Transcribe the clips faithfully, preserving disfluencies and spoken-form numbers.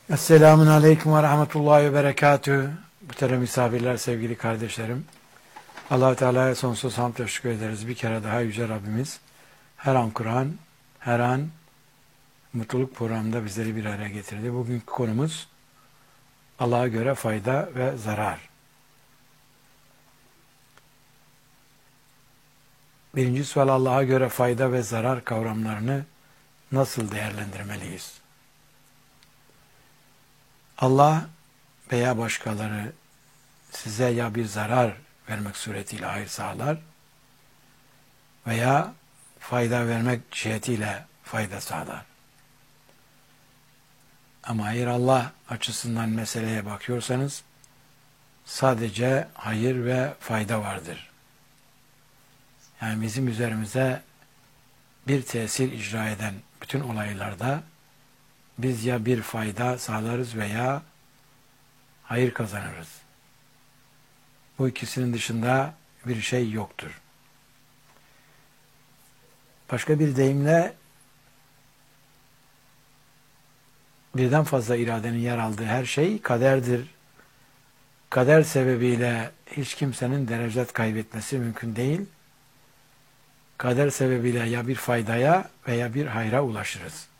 Esselamun Aleyküm ve Rahmetullahi ve Berekatühü. Muhterem misafirler, sevgili kardeşlerim. Allah-u Teala'ya sonsuz hamd ve şükür ederiz. Bir kere daha Yüce Rabbimiz her an Kur'an, her an mutluluk programında bizleri bir araya getirdi. Bugünkü konumuz Allah'a göre fayda ve zarar. Birinci sual, Allah'a göre fayda ve zarar kavramlarını nasıl değerlendirmeliyiz? Allah veya başkaları size ya bir zarar vermek suretiyle hayır sağlar veya fayda vermek cihetiyle fayda sağlar. Ama hayır Allah açısından meseleye bakıyorsanız sadece hayır ve fayda vardır. Yani bizim üzerimize bir tesir icra eden bütün olaylarda biz ya bir fayda sağlarız veya hayır kazanırız. Bu ikisinin dışında bir şey yoktur. Başka bir deyimle birden fazla iradenin yer aldığı her şey kaderdir. Kader sebebiyle hiç kimsenin derecet kaybetmesi mümkün değil. Kader sebebiyle ya bir faydaya veya bir hayra ulaşırız.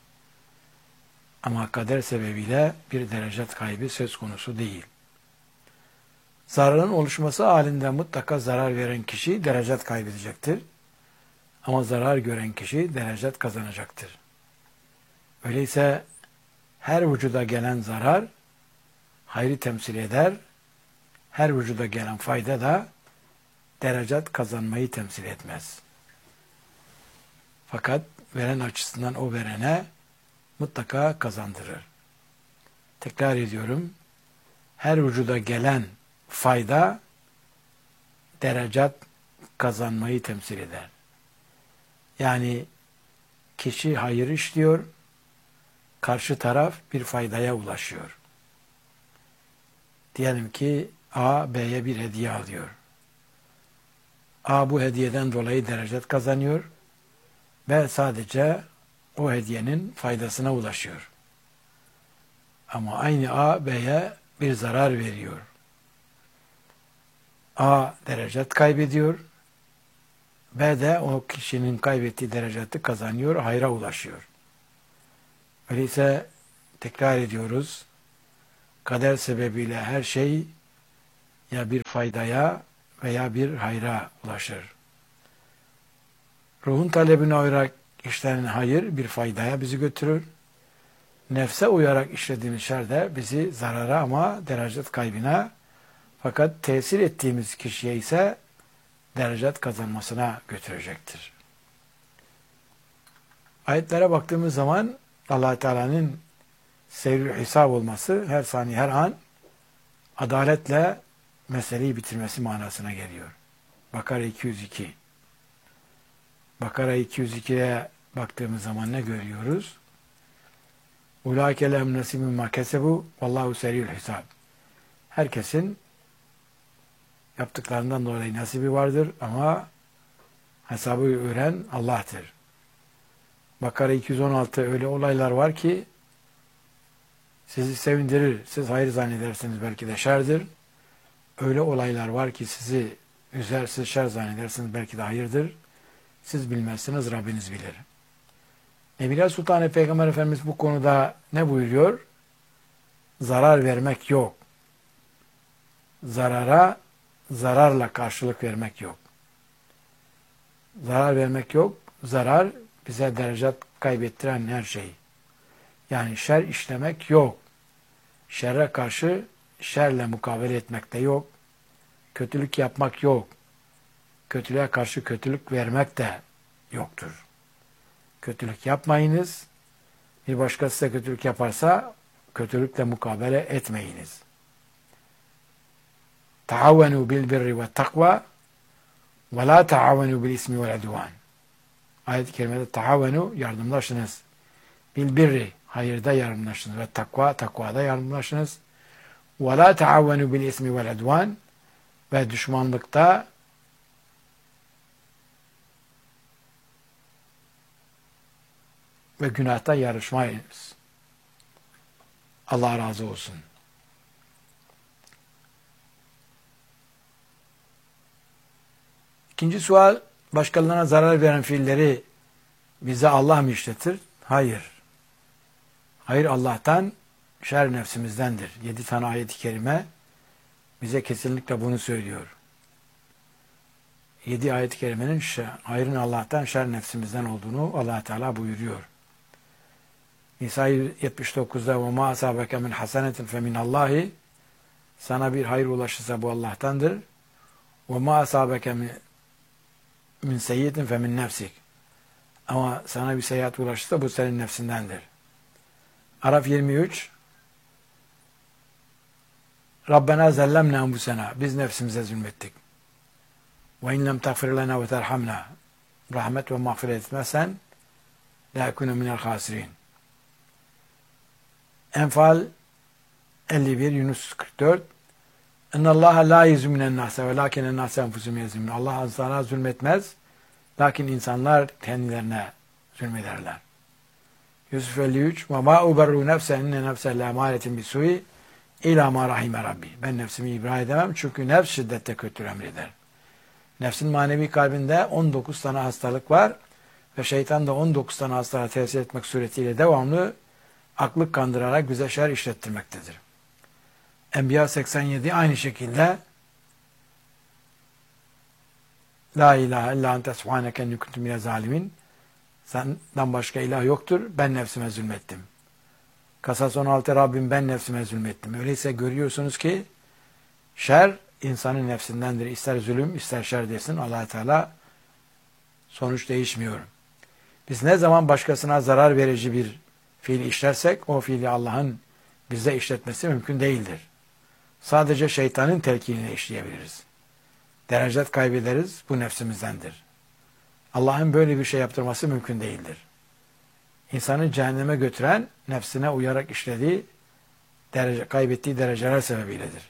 Ama kader sebebiyle bir derecet kaybı söz konusu değil. Zararın oluşması halinde mutlaka zarar veren kişi derecet kaybedecektir. Ama zarar gören kişi derecet kazanacaktır. Öyleyse her vücuda gelen zarar hayrı temsil eder. Her vücuda gelen fayda da derecet kazanmayı temsil etmez. Fakat veren açısından o verene mutlaka kazandırır. Tekrar ediyorum. Her vücuda gelen fayda derecet kazanmayı temsil eder. Yani kişi hayır işliyor, karşı taraf bir faydaya ulaşıyor. Diyelim ki A, B'ye bir hediye alıyor. A bu hediyeden dolayı derecet kazanıyor ve sadece o hediyenin faydasına ulaşıyor. Ama aynı A, B'ye bir zarar veriyor. A derecet kaybediyor, B de o kişinin kaybettiği dereceti kazanıyor, hayra ulaşıyor. Öyleyse tekrar ediyoruz, kader sebebiyle her şey ya bir faydaya veya bir hayra ulaşır. Ruhun talebine uyarak işlenen hayır bir faydaya bizi götürür. Nefse uyarak işlediğimiz şer de bizi zarara ama derecet kaybına, fakat tesir ettiğimiz kişiye ise derecet kazanmasına götürecektir. Ayetlere baktığımız zaman Allah Teala'nın seyrül hesap olması her saniye her an adaletle meseleyi bitirmesi manasına geliyor. Bakara iki yüz iki. Bakara iki yüz iki'ye baktığımız zaman ne görüyoruz? Ulaike lehum nasibun mimma kesebu vallahu seriyul hesab. Herkesin yaptıklarından dolayı nasibi vardır ama hesabı gören Allah'tır. Bakara iki yüz on altı öyle olaylar var ki sizi sevindirir, siz hayır zannedersiniz belki de şerdir. Öyle olaylar var ki sizi üzer, siz şer zannedersiniz belki de hayırdır. Siz bilmezsiniz, Rabbiniz bilir. Nebiler Sultan Peygamber Efendimiz bu konuda ne buyuruyor? Zarar vermek yok. Zarara zararla karşılık vermek yok. Zarar vermek yok. Zarar bize derecet kaybettiren her şey. Yani şer işlemek yok. Şerre karşı şerle mukabele etmek de yok. Kötülük yapmak yok. Kötülüğe karşı kötülük vermek de yoktur. Kötülük yapmayınız. Bir başkası da kötülük yaparsa kötülükle mukabele etmeyiniz. Taavvenu bil birri ve takva ve la taavvenu bil ismi vel udvan. Ayet-i kerimede taavvenu yardımlaşınız. Bil birri hayırda yardımlaşınız ve takva takvada yardımlaşınız. Ve la taavvenu bil ismi vel udvan ve düşmanlıkta ve günahta yarışmayınız. Allah razı olsun. İkinci sual, başkalarına zarar veren fiilleri bize Allah mı işletir? Hayır. Hayır Allah'tan, şer nefsimizdendir. Yedi tane ayet-i kerime bize kesinlikle bunu söylüyor. Yedi ayet-i kerimenin hayrın Allah'tan, şer nefsimizden olduğunu Allah Teala buyuruyor. Nisa yetmiş dokuzda وَمَا أَصَابَكَ مِنْ حَسَنَةٍ فَمِنَ اللّٰهِ Sana bir hayır ulaşırsa bu Allah'tandır. وَمَا أَصَابَكَ مِنْ سَيِّئَةٍ فَمِنْ نَفْسِكَ Ama sana bir seyahat ulaşırsa bu senin nefsindendir. Araf yirmi üç Rabbena zellemne enbusena Biz nefsimize zulmettik. Ve in lem tagfir lena ve terhamna rahmet ve mağfiret etmezsen la ekune minel hasirin. Enfal elli bir Yunus kırk dört Ennallaha la yezminen nase ve lakinen nase enfusum yezmin. Allah insana zulmetmez. Lakin insanlar kendilerine zulmederler. Yusuf elli üç ve ma uberru nefse inne nefse la maletin bisu'i ila ma rahime rabbi. Ben nefsimi ibra edemem çünkü nefs şiddette kötü emreder. Nefsin manevi kalbinde on dokuz tane hastalık var ve şeytan da on dokuz tane hastalığa tesir etmek suretiyle devamlı aklı kandırarak bize şer işlettirmektedir. Enbiya seksen yedi aynı şekilde La ilahe illa ente subhaneke inni kuntu minez zalimin. Senden başka ilah yoktur. Ben nefsime zulmettim. Kasas on altı Rabbim ben nefsime zulmettim. Öyleyse görüyorsunuz ki şer insanın nefsindendir. İster zulüm ister şer desin Allah Teala sonuç değişmiyor. Biz ne zaman başkasına zarar verici bir fiil işlersek o fiili Allah'ın bize işletmesi mümkün değildir. Sadece şeytanın telkinine işleyebiliriz. Derecet kaybederiz. Bu nefsimizdendir. Allah'ın böyle bir şey yaptırması mümkün değildir. İnsanı cehenneme götüren nefsine uyarak işlediği, derece, kaybettiği dereceler sebebiyledir.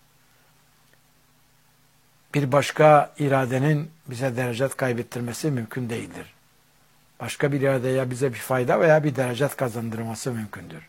Bir başka iradenin bize derecet kaybettirmesi mümkün değildir. Başka bir iradeye bize bir fayda veya bir derecet kazandırması mümkündür.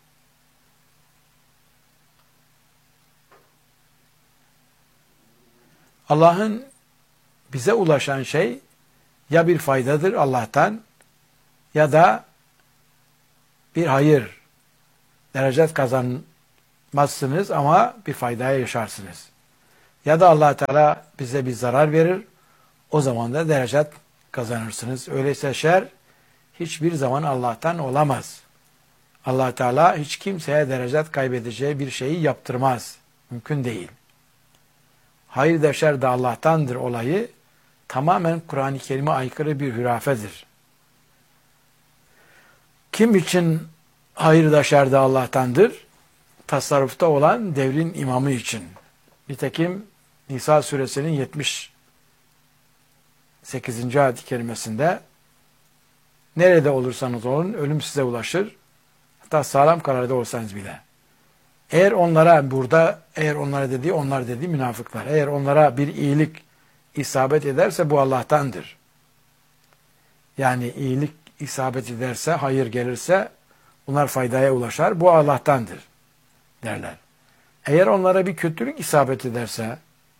Allah'ın bize ulaşan şey ya bir faydadır Allah'tan ya da bir hayır. Derecet kazanmazsınız ama bir faydaya yaşarsınız. Ya da Allah Teala bize bir zarar verir. O zaman da derecet kazanırsınız. Öyleyse şer hiçbir zaman Allah'tan olamaz. Allah Teala hiç kimseye derecet kaybedeceği bir şeyi yaptırmaz. Mümkün değil. Hayır da şer de Allah'tandır olayı tamamen Kur'an-ı Kerim'e aykırı bir hürafedir. Kim için hayır da şer de Allah'tandır? Tasarrufta olan devrin imamı için. Nitekim Nisa suresinin yetmiş sekizinci ayet-i kerimesinde nerede olursanız olun ölüm size ulaşır. Hatta sağlam kararda olsanız bile. Eğer onlara burada, eğer onlara dediği, onlar dediği münafıklar. Eğer onlara bir iyilik isabet ederse bu Allah'tandır. Yani iyilik isabet ederse, hayır gelirse bunlar faydaya ulaşar. Bu Allah'tandır derler. Eğer onlara bir kötülük isabet ederse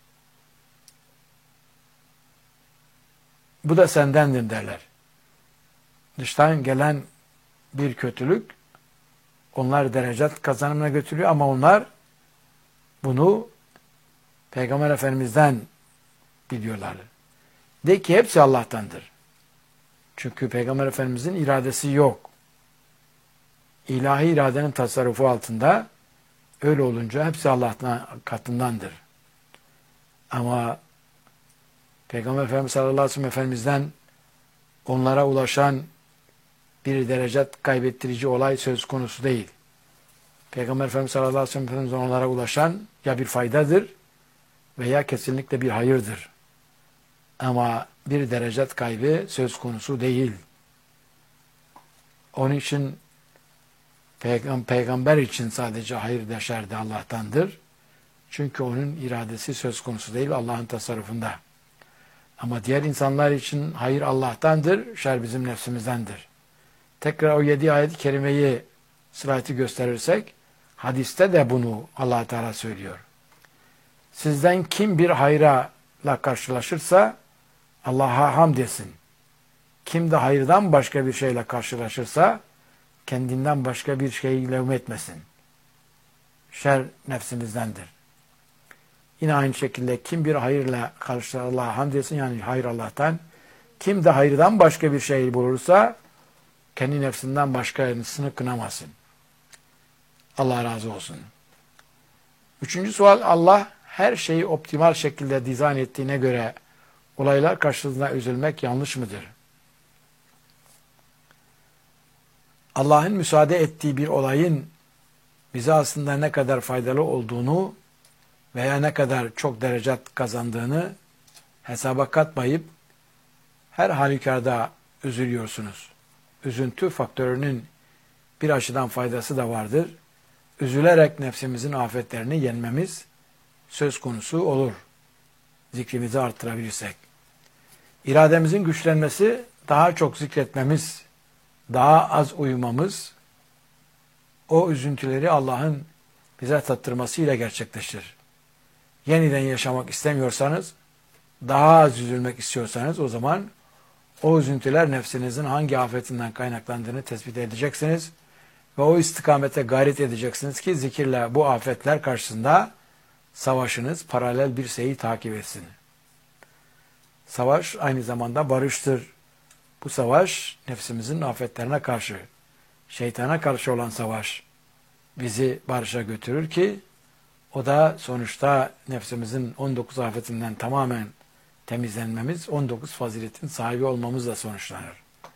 bu da sendendir derler. Dıştan gelen bir kötülük onlar derecet kazanımına götürüyor ama onlar bunu Peygamber Efendimiz'den biliyorlar. De ki hepsi Allah'tandır. Çünkü Peygamber Efendimiz'in iradesi yok. İlahi iradenin tasarrufu altında öyle olunca hepsi Allah'tan katındandır. Ama Peygamber Efendimiz sallallahu aleyhi ve sellem Efendimiz'den onlara ulaşan bir derecet kaybettirici olay söz konusu değil. Peygamber Efendimiz sallallahu aleyhi ve sellem onlara ulaşan ya bir faydadır veya kesinlikle bir hayırdır. Ama bir derecet kaybı söz konusu değil. Onun için peygamber için sadece hayır da şer de Allah'tandır. Çünkü onun iradesi söz konusu değil, Allah'ın tasarrufunda. Ama diğer insanlar için hayır Allah'tandır, şer bizim nefsimizdendir. Tekrar o yedi ayet-i kerimeyi sırayeti gösterirsek, Hadiste de bunu Allah Teala söylüyor. Sizden kim bir hayırla karşılaşırsa Allah'a hamd etsin. Kim de hayırdan başka bir şeyle karşılaşırsa kendinden başka bir şeyi levmetmesin. Şer nefsinizdendir. Yine aynı şekilde kim bir hayırla karşılaşırsa Allah'a hamd etsin, yani hayır Allah'tan. Kim de hayırdan başka bir şey bulursa kendi nefsinden başkasını kınamasın. Allah razı olsun. Üçüncü sual, Allah her şeyi optimal şekilde dizayn ettiğine göre olaylar karşısında üzülmek yanlış mıdır? Allah'ın müsaade ettiği bir olayın bize aslında ne kadar faydalı olduğunu veya ne kadar çok derecat kazandığını hesaba katmayıp her halükarda üzülüyorsunuz. Üzüntü faktörünün bir açıdan faydası da vardır. Üzülerek nefsimizin afetlerini yenmemiz söz konusu olur. Zikrimizi arttırabilirsek. İrademizin güçlenmesi, daha çok zikretmemiz, daha az uyumamız, o üzüntüleri Allah'ın bize tattırmasıyla gerçekleşir. Yeniden yaşamak istemiyorsanız, daha az üzülmek istiyorsanız o zaman o üzüntüler nefsinizin hangi afetinden kaynaklandığını tespit edeceksiniz ve o istikamete gayret edeceksiniz ki zikirle bu afetler karşısında savaşınız paralel bir şeyi takip etsin. Savaş aynı zamanda barıştır. Bu savaş nefsimizin afetlerine karşı, şeytana karşı olan savaş bizi barışa götürür ki o da sonuçta nefsimizin on dokuz afetinden tamamen temizlenmemiz, on dokuz faziletin sahibi olmamızla sonuçlanır.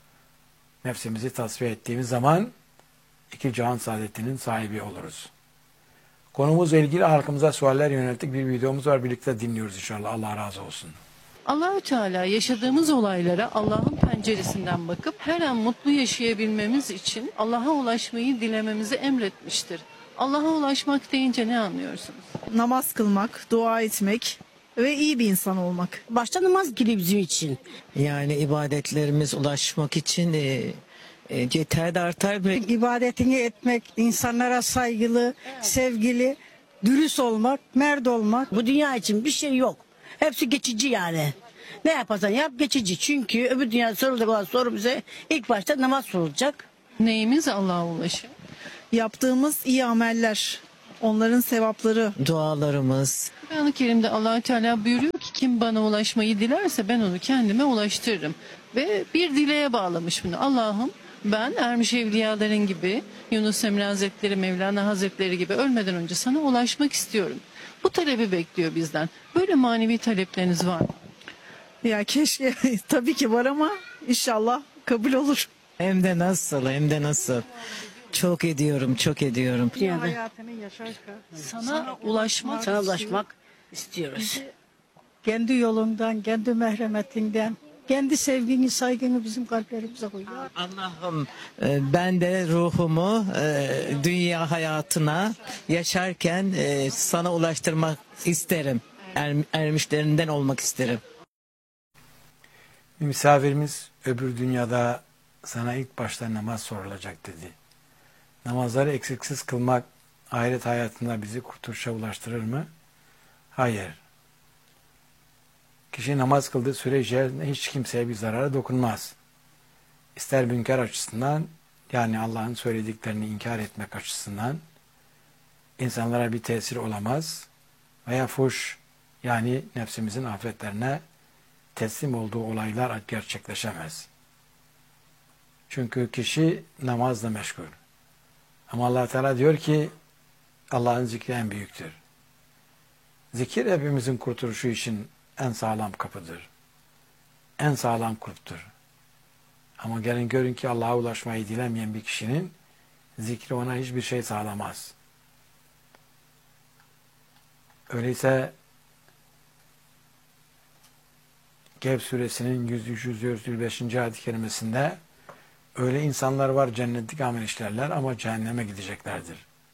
Nefsimizi tasfiye ettiğimiz zaman iki cihan saadetinin sahibi oluruz. Konumuzla ilgili halkımıza sualler yönelttik bir videomuz var. Birlikte dinliyoruz inşallah. Allah razı olsun. Allahü Teala yaşadığımız olaylara Allah'ın penceresinden bakıp her an mutlu yaşayabilmemiz için Allah'a ulaşmayı dilememizi emretmiştir. Allah'a ulaşmak deyince ne anlıyorsunuz? Namaz kılmak, dua etmek ve iyi bir insan olmak. Başta namaz gibi bizim için. Yani ibadetlerimiz ulaşmak için e, e, yeter de artar ve İbadetini etmek, insanlara saygılı, sevgili, dürüst olmak, mert olmak. Bu dünya için bir şey yok. Hepsi geçici yani. Ne yaparsan yap geçici. Çünkü öbür dünya sorulacak olan soru bize ilk başta namaz sorulacak. Neyimiz Allah'a ulaşır? Yaptığımız iyi ameller, onların sevapları. dualarımız. Kur'an-ı Kerim'de Allahü Teala buyuruyor ki kim bana ulaşmayı dilerse ben onu kendime ulaştırırım. Ve bir dileğe bağlamış bunu. Allah'ım ben ermiş evliyaların gibi, Yunus Emre Hazretleri, Mevlana Hazretleri gibi ölmeden önce sana ulaşmak istiyorum. Bu talebi bekliyor bizden. Böyle manevi talepleriniz var mı? Ya keşke, tabii ki var ama inşallah kabul olur. Hem de nasıl hem de nasıl. Çok ediyorum çok ediyorum. Yani Hayatını yaşarken Sana ulaşmak, sana ulaşmak istiyoruz. Kendi yolundan, kendi merhametinden, kendi sevgini, saygını bizim kalplerimize koy. Allah'ım e, ben de ruhumu e, dünya hayatına yaşarken e, sana ulaştırmak isterim. Er, ermişlerinden olmak isterim. Bir misafirimiz öbür dünyada sana ilk başta namaz sorulacak dedi. Namazları eksiksiz kılmak ahiret hayatında bizi kurtuluşa ulaştırır mı? Hayır. Kişi namaz kıldığı süre içerisinde hiç kimseye bir zarara dokunmaz. İster münker açısından, yani Allah'ın söylediklerini inkar etmek açısından insanlara bir tesir olamaz veya fuş, yani nefsimizin afetlerine teslim olduğu olaylar gerçekleşemez. Çünkü kişi namazla meşgul. Ama Allah Teala diyor ki Allah'ın zikri en büyüktür. Zikir hepimizin kurtuluşu için en sağlam kapıdır. En sağlam kulptur. Ama gelin görün ki Allah'a ulaşmayı dilemeyen bir kişinin zikri ona hiçbir şey sağlamaz. Öyleyse Kehf suresinin yüz üç yüz beşinci ayet-i kerimesinde öyle insanlar var cennetlik amel işlerler ama cehenneme gideceklerdir.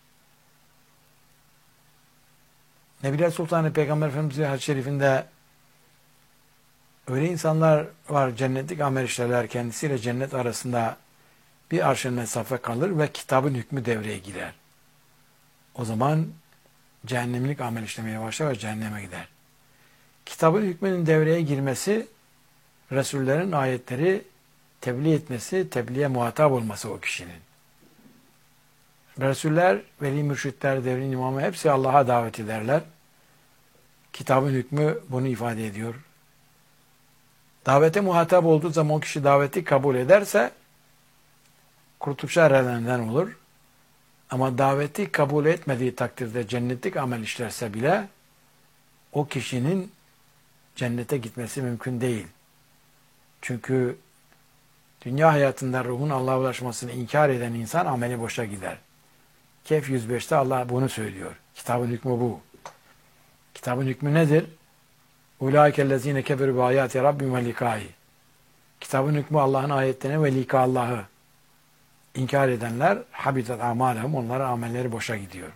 Nebiler Sultanı Peygamber Efendimiz'in hadis-i şerifinde öyle insanlar var cennetlik amel işlerler, kendisiyle cennet arasında bir arşın mesafe kalır ve kitabın hükmü devreye girer. o zaman cehennemlik amel işlemeye başlar ve cehenneme gider. Kitabın hükmünün devreye girmesi, Resullerin ayetleri tebliğ etmesi, tebliğe muhatap olması o kişinin. Resuller, veli mürşitler, devrin imamı hepsi Allah'a davet ederler. Kitabın hükmü bunu ifade ediyor. Davete muhatap olduğu zaman o kişi daveti kabul ederse kurtuluşa erenlerden olur. Ama daveti kabul etmediği takdirde cennetlik amel işlerse bile o kişinin cennete gitmesi mümkün değil. Çünkü dünya hayatında ruhun Allah'a ulaşmasını inkar eden insan ameli boşa gider. Kehf yüz beşte Allah bunu söylüyor. Kitabın hükmü bu. Kitabın hükmü nedir? Ulaikellezine keferu bi ayati rabbihim ve likâhi. Kitabın hükmü Allah'ın ayetlerine ve lika Allah'ı inkar edenler habitat amalehum, onların amelleri boşa gidiyor.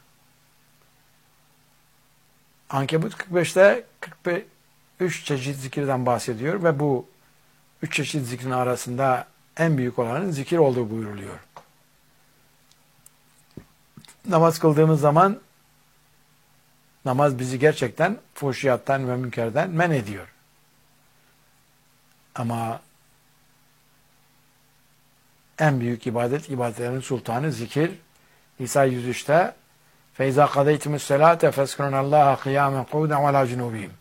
Ankebut kırk beşte kırk üç çeşit zikirden bahsediyor ve bu üç çeşit zikrin arasında en büyük olanın zikir olduğu buyuruluyor. Namaz kıldığımız zaman namaz bizi gerçekten fuhşiyattan ve münkerden men ediyor. Ama en büyük ibadet, ibadetlerin sultanı zikir. İsa yüz üçte فَاِذَا قَدَيْتُمُ السَّلَاةَ فَاسْكُرُنَ اللّٰهَ قِيَامًا قُعُودًا وَعَلَى جُنُوبِهِمْ.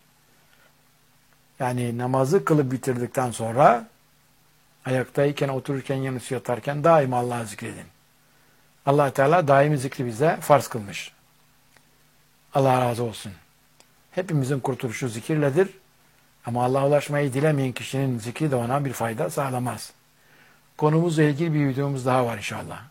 Yani namazı kılıp bitirdikten sonra ayaktayken, otururken, yanısı yatarken daima Allah'ı zikredin. Allah Teala daimi zikri bize farz kılmış. Allah razı olsun. Hepimizin kurtuluşu zikirledir. Ama Allah'a ulaşmayı dilemeyen kişinin zikri de ona bir fayda sağlamaz. Konumuzla ilgili bir videomuz daha var inşallah.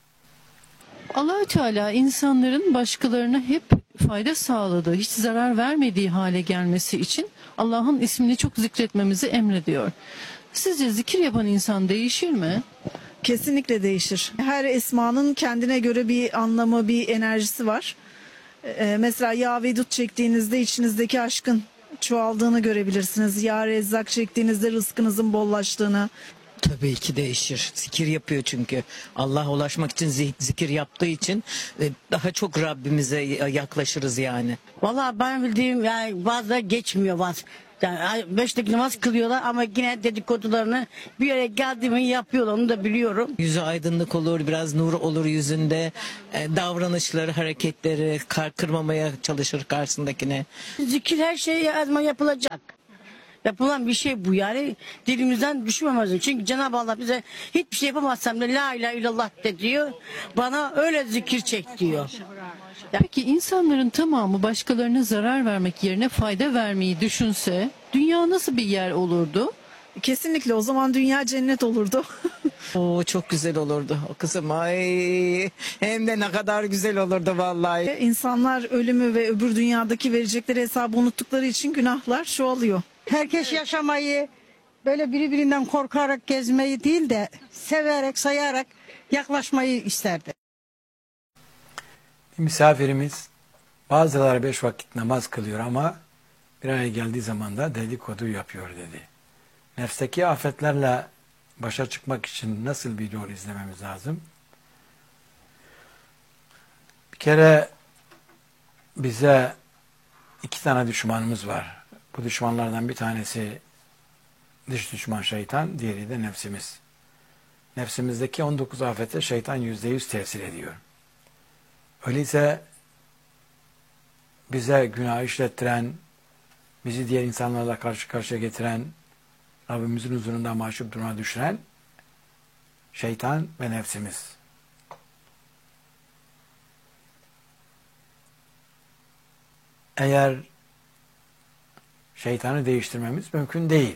Allah Teala insanların başkalarına hep fayda sağladığı, hiç zarar vermediği hale gelmesi için Allah'ın ismini çok zikretmemizi emrediyor. Sizce zikir yapan insan değişir mi? Kesinlikle değişir. Her esmanın kendine göre bir anlamı, bir enerjisi var. Ee, mesela Ya Vedud çektiğinizde içinizdeki aşkın çoğaldığını görebilirsiniz. Ya Rezzak çektiğinizde rızkınızın bollaştığını. Tabii ki değişir. Zikir yapıyor çünkü. Allah'a ulaşmak için zi- zikir yaptığı için e, daha çok Rabbimize yaklaşırız yani. Vallahi ben bildiğim yani bazıları geçmiyor bazı. Yani beş dakika namaz kılıyorlar ama yine dedikodularını bir yere geldiğimi yapıyorlar, onu da biliyorum. Yüzü aydınlık olur, biraz nur olur yüzünde. E, davranışları, hareketleri kar kırmamaya çalışır karşısındakine. Zikir her şey her zaman yapılacak. Yapılan bir şey bu yani dilimizden düşmemez. Çünkü Cenab-ı Allah bize hiçbir şey yapamazsam da la ilahe illallah de diyor. Bana öyle zikir çek diyor. Peki insanların tamamı başkalarına zarar vermek yerine fayda vermeyi düşünse dünya nasıl bir yer olurdu? Kesinlikle o zaman dünya cennet olurdu. Oo, çok güzel olurdu o kızım. Ay, hem de ne kadar güzel olurdu vallahi. İnsanlar ölümü ve öbür dünyadaki verecekleri hesabı unuttukları için günahlar çoğalıyor. Herkes yaşamayı böyle birbirinden korkarak gezmeyi değil de severek, sayarak yaklaşmayı isterdi. Bir misafirimiz bazıları beş vakit namaz kılıyor ama bir araya geldiği zaman da dedikodu yapıyor dedi. Nefsteki afetlerle başa çıkmak için nasıl bir yol izlememiz lazım? Bir kere bize iki tane düşmanımız var. Bu düşmanlardan bir tanesi dış düşman şeytan, diğeri de nefsimiz. Nefsimizdeki on dokuz afete şeytan yüzde yüz tesir ediyor. Öyleyse bize günah işlettiren, bizi diğer insanlarla karşı karşıya getiren, Rabbimizin huzurunda mahcup duruma düşüren şeytan ve nefsimiz. Eğer şeytanı değiştirmemiz mümkün değil.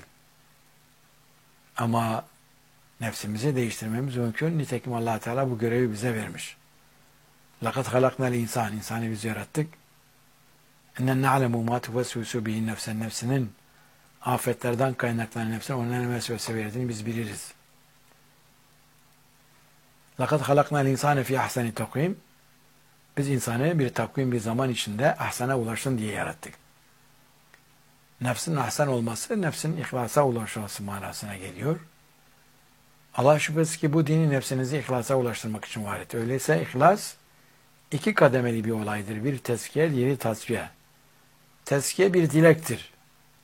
Ama nefsimizi değiştirmemiz mümkün. Nitekim Allah Teala bu görevi bize vermiş. لَقَدْ خَلَقْنَا الْاِنْسَانِ İnsanı biz yarattık. اَنَّنْ نَعْلَمُ مَا تُوَسْوِسُ بِهِ nefsen Nefsinin afetlerden kaynaklanan nefsine onun vesvese verdiğini biz biliriz. لَقَدْ خَلَقْنَا الْاِنْسَانِ فِي اَحْسَنِ تَقْوِيمٍ Biz insanı bir takvim, bir zaman içinde ahsana ulaşsın diye yarattık. Nefsin ahsan olması, nefsin ihlasa ulaşması manasına geliyor. Allah şüphesiz ki bu dini nefsinizi ihlasa ulaştırmak için var etti. Öyleyse ihlas, iki kademeli bir olaydır. Bir tezkiye, diğeri tasfiye. Tezkiye bir dilektir.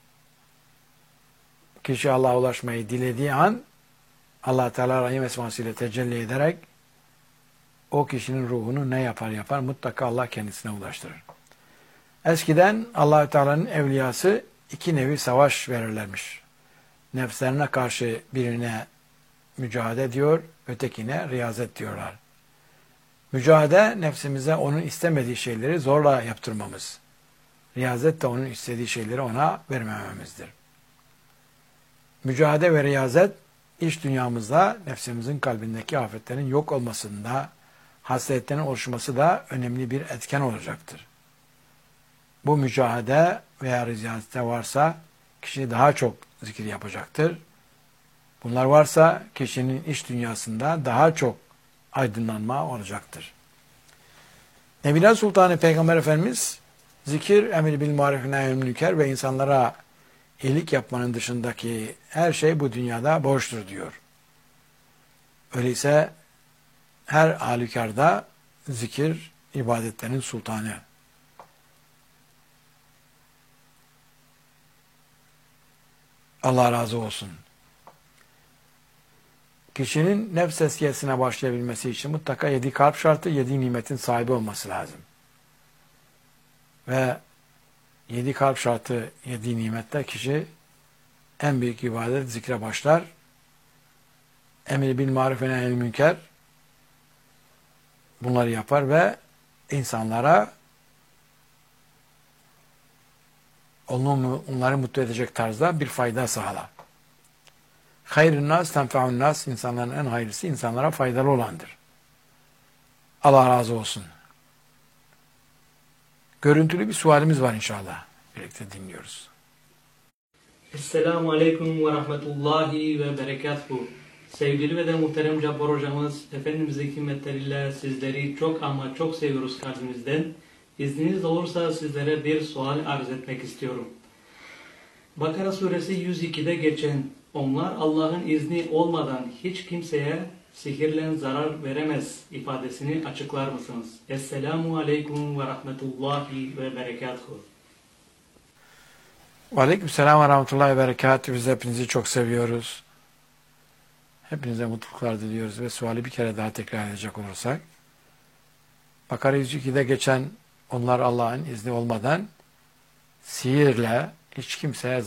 Kişi Allah'a ulaşmayı dilediği an Allah Teala Rahim esmasıyla tecelli ederek o kişinin ruhunu ne yapar yapar mutlaka Allah kendisine ulaştırır. Eskiden Allah Teala'nın evliyası iki nevi savaş verirlermiş. Nefslerine karşı birine mücadele ediyor, ötekine riyazet diyorlar. Mücadele nefsimize onun istemediği şeyleri zorla yaptırmamız. Riyazet de onun istediği şeyleri ona vermememizdir. Mücadele ve riyazet iç dünyamızda nefsimizin kalbindeki afetlerin yok olmasında, hasletlerin oluşması da önemli bir etken olacaktır. Bu mücadele veya riyazette varsa kişi daha çok zikir yapacaktır. Bunlar varsa kişinin iç dünyasında daha çok aydınlanma olacaktır. Nebiler Sultanı Peygamber Efendimiz zikir, emir bil maruf nehyül münker ve insanlara iyilik yapmanın dışındaki her şey bu dünyada boştur diyor. Öyleyse her halükarda zikir ibadetlerin sultanı. Allah razı olsun. Kişinin nefs tezkiyesine başlayabilmesi için mutlaka yedi kalp şartı, yedi nimetin sahibi olması lazım. Ve yedi kalp şartı, yedi nimette kişi en büyük ibadet zikre başlar. Emri bil maruf ve nehyül münker bunları yapar ve insanlara onu, onları mutlu edecek tarzda bir fayda sağlar. Hayrun nas tenfe'un nas, insanların en hayırlısı insanlara faydalı olandır. Allah razı olsun. Görüntülü bir sualimiz var inşallah. Birlikte dinliyoruz. Esselamu Aleyküm ve Rahmetullahi ve Berekatuhu. Sevgili ve de muhterem Cabbar hocamız, Efendimiz'in himmetleriyle sizleri çok ama çok seviyoruz kalbimizden. İzniniz olursa sizlere bir sual arz etmek istiyorum. Bakara suresi yüz iki'de geçen "Onlar Allah'ın izni olmadan hiç kimseye sihirle zarar veremez" ifadesini açıklar mısınız? Esselamu Aleyküm ve Rahmetullahi ve Berekatuhu. Aleykümselam ve rahmetullahi ve berekatuhu. Biz hepinizi çok seviyoruz. Hepinize mutluluklar diliyoruz ve suali bir kere daha tekrar edecek olursak. Bakara yüz iki'de geçen "Onlar Allah'ın izni olmadan sihirle hiç kimseye